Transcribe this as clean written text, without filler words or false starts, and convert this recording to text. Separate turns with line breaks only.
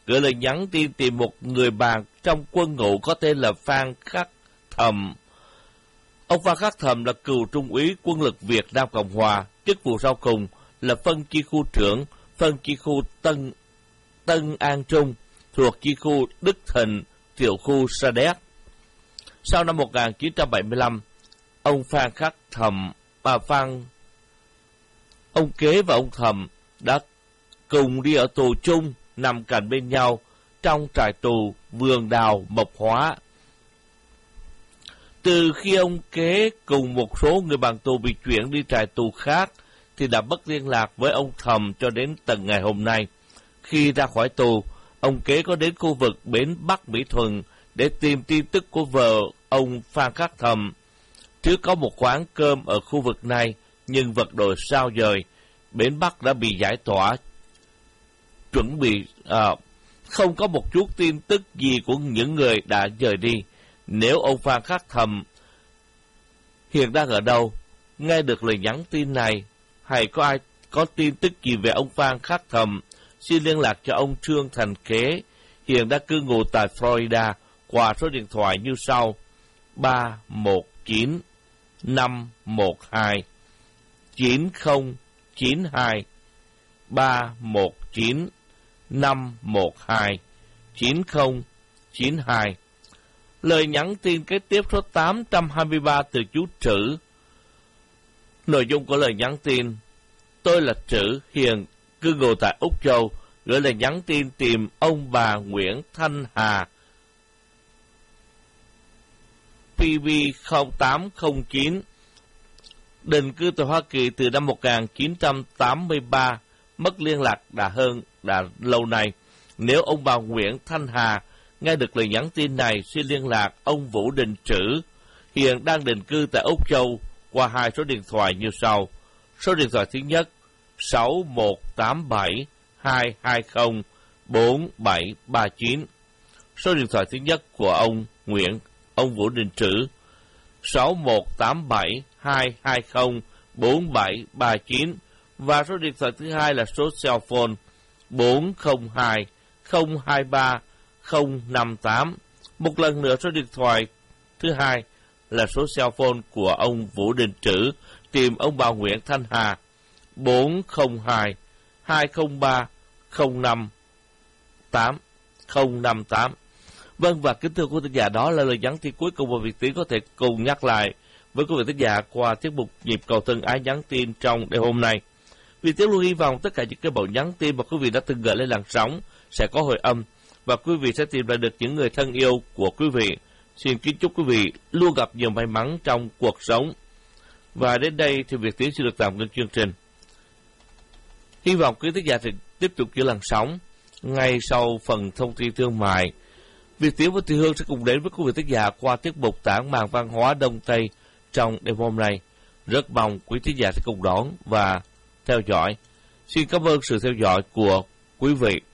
gửi lời nhắn tin tìm một người bạn trong quân ngũ có tên là Phan Khắc Thầm. Ông Phan Khắc Thầm là cựu trung úy quân lực Việt Nam Cộng Hòa, chức vụ sau cùng là phân chi khu trưởng, phân chi khu Tân An Trung, thuộc chi khu Đức Thịnh, tiểu khu Sa Đéc. Sau năm 1975, ông Phan Khắc Thầm ông Kế và ông Thầm đã cùng đi ở tù chung, nằm cạnh bên nhau trong trại tù Vườn Đào Mộc Hóa. Từ khi ông Kế cùng một số người bạn tù bị chuyển đi trại tù khác thì đã mất liên lạc với ông Thầm cho đến tận ngày hôm nay. Khi ra khỏi tù, ông Kế có đến khu vực bến Bắc Mỹ Thuận để tìm tin tức của vợ ông Phan Khắc Thầm. Trước có một quán cơm ở khu vực này, nhưng vật đổi sao dời, bến Bắc đã bị giải tỏa, chuẩn bị không có một chút tin tức gì của những người đã rời đi. Nếu ông Phan Khắc Thầm hiện đang ở đâu, nghe được lời nhắn tin này, hay có ai có tin tức gì về ông Phan Khắc Thầm, xin liên lạc cho ông Trương Thành Kế, hiện đang cư ngụ tại Florida, qua số điện thoại như sau: 319 512 9092, 319 512 9092. Lời nhắn tin kế tiếp số 823 từ chú Trữ. Nội dung của lời nhắn tin: tôi là Trữ, hiện cư ngụ tại Úc Châu, gửi lời nhắn tin tìm ông bà Nguyễn Thanh Hà, PB 0809, định cư tại Hoa Kỳ từ năm 1983, mất liên lạc đã lâu nay. Nếu ông bà Nguyễn Thanh Hà nghe được lời nhắn tin này, xin liên lạc ông Vũ Đình Trữ, hiện đang định cư tại Úc Châu, qua hai số điện thoại như sau. Số điện thoại thứ nhất 6187 220 4739. Số điện thoại thứ nhất của ông Vũ Đình Trữ 6187 220 4739, và số điện thoại thứ hai là số cell phone 402 023 058. Một lần nữa, số điện thoại thứ hai là số cell phone của ông Vũ Đình Trữ tìm ông bà Nguyễn Thanh Hà 402 203 058. Vâng, và kính thưa quý thính giả, đó là lời nhắn tin cuối cùng mà Việt Tiến có thể cùng nhắc lại với quý vị thính giả qua tiết mục Nhịp Cầu Thân Ái nhắn tin trong đêm hôm nay. Việt Tiến luôn hy vọng tất cả những cái mẫu nhắn tin mà quý vị đã từng gửi lên làn sóng sẽ có hồi âm, và quý vị sẽ tìm lại được những người thân yêu của quý vị. Xin kính chúc quý vị luôn gặp nhiều may mắn trong cuộc sống. Và đến đây thì Việt Tiến sẽ được tạm ngưng chương trình. Hy vọng quý thính giả sẽ tiếp tục giữ làn sóng. Ngay sau phần thông tin thương mại, Việt Tiến và Thị Hương sẽ cùng đến với quý vị thính giả qua tiết mục Tản màn văn hóa Đông Tây trong đêm hôm nay. Rất mong quý thính giả sẽ cùng đón và theo dõi. Xin cảm ơn sự theo dõi của quý vị.